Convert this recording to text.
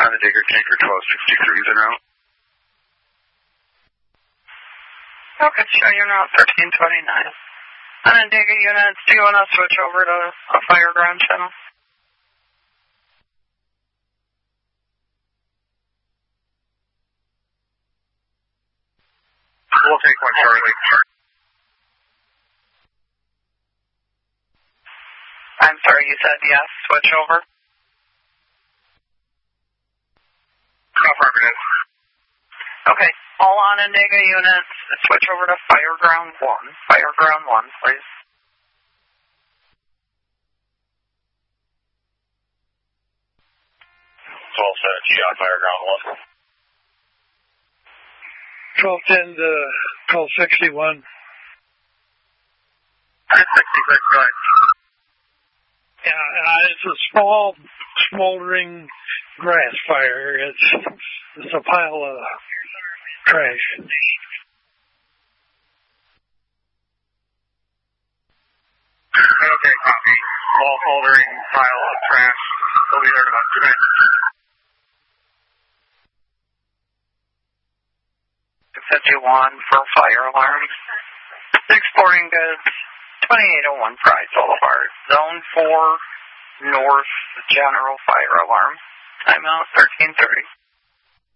Onondaga Tanker 1263 is en route. Okay, show you route 1329. Onondaga units, do you want to switch over to a fire ground channel? We'll take one, Charlie. I'm sorry, you said yes, switch over? Affirmative. Okay, all Onondaga units, switch over to fire ground 1. Fire ground 1, please. All set, G on fire ground 1. 1210 to 1261. 1066, go ahead. Yeah, it's a small, smoldering grass fire. It's a pile of trash. Okay, copy. Small smoldering pile of trash. We'll be there in about 2 minutes. Set you on for fire alarm. Exporting goods, 2801 Pride Boulevard. Zone 4, North, general fire alarm. Timeout 1330.